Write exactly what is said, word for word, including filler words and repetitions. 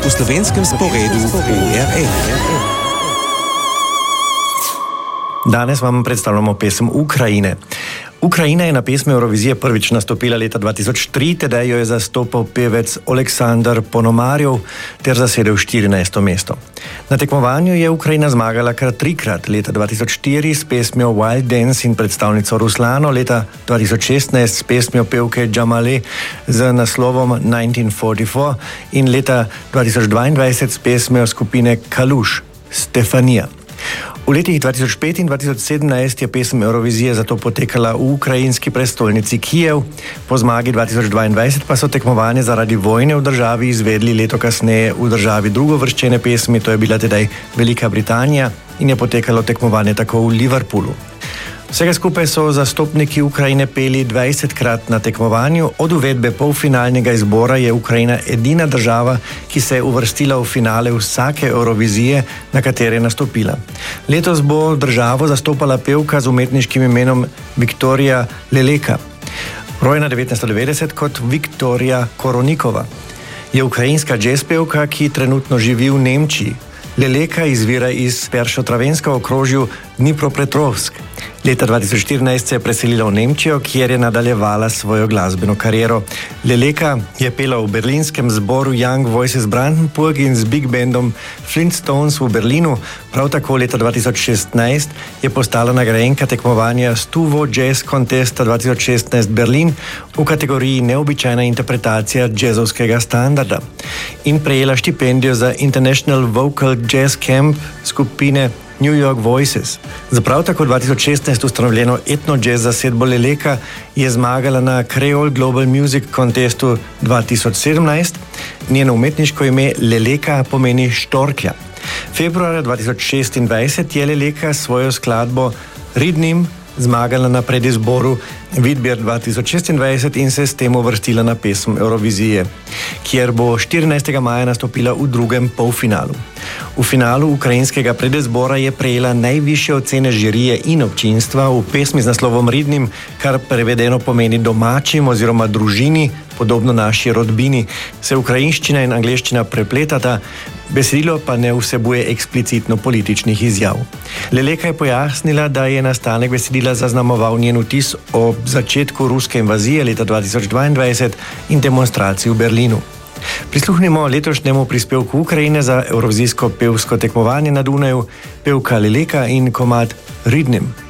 v slovenskem sporedu O R F. Danes vam predstavljamo pesem Ukrajine. Ukrajina je na pesmi Eurovizije prvič nastopila leta dva tisoč tri, tedaj jo je zastopal pevec Oleksandr Ponomarjov ter zasedel štirinajsto mesto. Na tekmovanju je Ukrajina zmagala kar trikrat, leta dva tisoč štiri s pesmijo Wild Dance in predstavnico Ruslano, leta dva tisoč šestnajst s pesmijo pevke Džamale z naslovom nineteen forty-four in leta dva tisoč dvaindvajset s pesmijo skupine Kalush Stefanija. V letih dva tisoč pet in dva tisoč sedemnajst je pesem Eurovizije zato potekala v ukrajinski prestolnici Kijev, po zmagi dva tisoč dvaindvajset pa so tekmovanje zaradi vojne v državi izvedli leto kasneje v državi drugovrščene pesmi, to je bila tedaj Velika Britanija, in je potekalo tekmovanje tako v Liverpoolu. Vsega skupaj so zastopniki Ukrajine peli dvajsetkrat na tekmovanju. Od uvedbe polfinalnega izbora je Ukrajina edina država, ki se je uvrstila v finale vsake Eurovizije, na katere je nastopila. Letos bo državo zastopala pevka z umetniškim imenom Viktorija Leleka, rojena devetnajststo devetdeset kot Viktorija Koronikova. Je ukrajinska jazz pevka, ki trenutno živi v Nemčiji. Leleka izvira iz Peršotravenska okrožju Dnipropetrovsk. Leta dva tisoč štirinajst se je preselila v Nemčijo, kjer je nadaljevala svojo glasbeno kariero. Leleka je pela v berlinskem zboru Young Voices Brandenburg in z big bandom Flintstones v Berlinu. Prav tako leta dva tisoč šestnajst je postala nagrajenka tekmovanja Stuvo Jazz Contesta dva tisoč šestnajst Berlin v kategoriji neobičajna interpretacija jazzovskega standarda in prejela štipendijo za International Vocal Jazz Camp skupine New York Voices. Za prav tako dva tisoč šestnajst ustanovljeno etno-jazz zasedbo Leleka je zmagala na Creole Global Music Contestu dva tisoč sedemnajst. Njeno umetniško ime Leleka pomeni štorklja. Februarja dva tisoč šestindvajset je Leleka svojo skladbo Ridnim zmagala na predizboru Vidbir dva tisoč šestindvajset in se s tem uvrstila na pesem Eurovizije, kjer bo štirinajstega maja nastopila v drugem polfinalu. V finalu ukrajinskega predizbora je prejela najvišje ocene žirije in občinstva v pesmi z naslovom Ridnim, kar prevedeno pomeni domačim oziroma družini, podobno naši rodbini. Se ukrajinščina in angleščina prepletata, besedilo pa ne vsebuje eksplicitno političnih izjav. Leleka je pojasnila, da je nastanek besedila zaznamoval njen vtis o začetku ruske invazije leta dva tisoč dvaindvajset in demonstracij v Berlinu. Prisluhnimo letošnjemu prispevku Ukrajine za evrovizijsko pevsko tekmovanje na Dunaju, pevka Leleka in komad Ridnim.